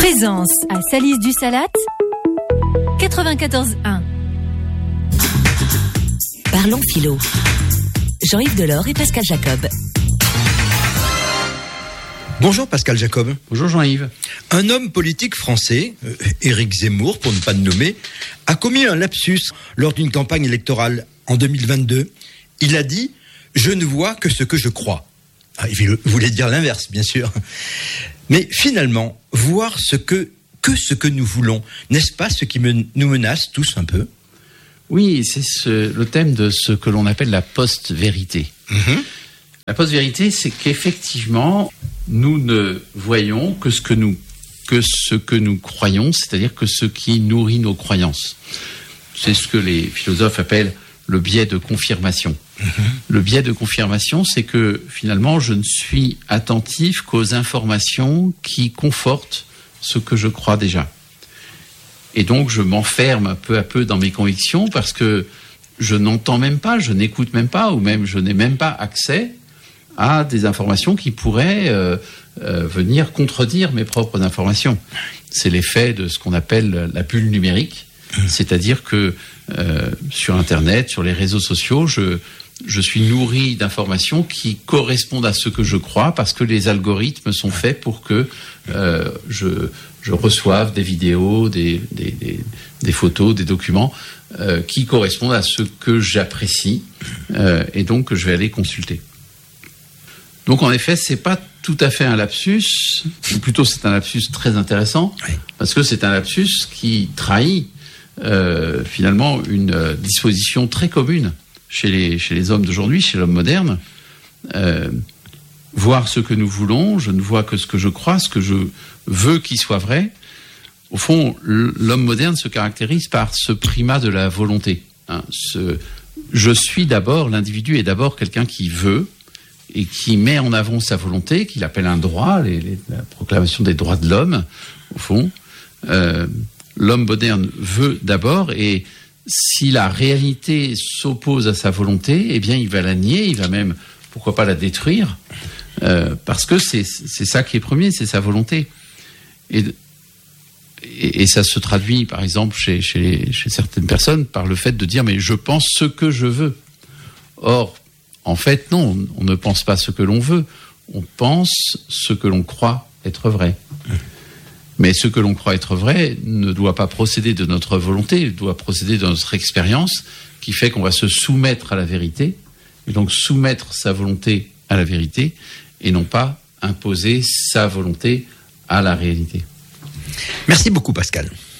Présence à Salis du Salat, 94.1. Parlons philo. Jean-Yves Delors et Pascal Jacob. Bonjour Pascal Jacob. Bonjour Jean-Yves. Un homme politique français, Éric Zemmour pour ne pas le nommer, a commis un lapsus lors d'une campagne électorale en 2022. Il a dit « Je ne vois que ce que je crois ». Il voulait dire l'inverse, bien sûr. Mais finalement, voir ce que nous voulons, n'est-ce pas ce qui nous menace tous un peu ? Oui, c'est le thème de ce que l'on appelle la post-vérité. Mm-hmm. La post-vérité, c'est qu'effectivement, nous ne voyons que ce que nous croyons, c'est-à-dire que ce qui nourrit nos croyances. C'est ce que les philosophes appellent le biais de confirmation. Mmh. Le biais de confirmation, c'est que finalement, je ne suis attentif qu'aux informations qui confortent ce que je crois déjà. Et donc, je m'enferme peu à peu dans mes convictions parce que je n'entends même pas, je n'écoute même pas, ou même je n'ai même pas accès à des informations qui pourraient venir contredire mes propres informations. C'est l'effet de ce qu'on appelle la bulle numérique. C'est-à-dire que sur Internet, sur les réseaux sociaux, je suis nourri d'informations qui correspondent à ce que je crois parce que les algorithmes sont faits pour que je reçoive des vidéos, des photos, des documents qui correspondent à ce que j'apprécie et donc que je vais aller consulter. Donc en effet, c'est pas tout à fait un lapsus, ou plutôt c'est un lapsus très intéressant, parce que c'est un lapsus qui trahit finalement une disposition très commune chez les hommes d'aujourd'hui, chez l'homme moderne. Voir ce que nous voulons, je ne vois que ce que je crois, ce que je veux qu'il soit vrai. Au fond, l'homme moderne se caractérise par ce primat de la volonté. Je suis d'abord, l'individu est d'abord quelqu'un qui veut et qui met en avant sa volonté, qu'il appelle un droit, la proclamation des droits de l'homme, au fond. L'homme moderne veut d'abord, et si la réalité s'oppose à sa volonté, eh bien il va la nier, il va même, pourquoi pas la détruire, parce que c'est ça qui est premier, c'est sa volonté. Et ça se traduit, par exemple, chez certaines personnes, par le fait de dire « mais je pense ce que je veux ». Or, en fait, non, on ne pense pas ce que l'on veut, on pense ce que l'on croit être vrai. Mais ce que l'on croit être vrai ne doit pas procéder de notre volonté, il doit procéder de notre expérience, qui fait qu'on va se soumettre à la vérité, et donc soumettre sa volonté à la vérité, et non pas imposer sa volonté à la réalité. Merci beaucoup Pascal.